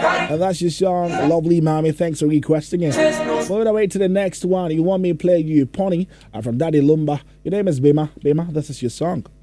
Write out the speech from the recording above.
And that's your song, Lovely Mommy. Thanks for requesting it. Moving away to the next one. You want me to play you Pony from Daddy Lumba. Your name is Bema. Bema, this is your song.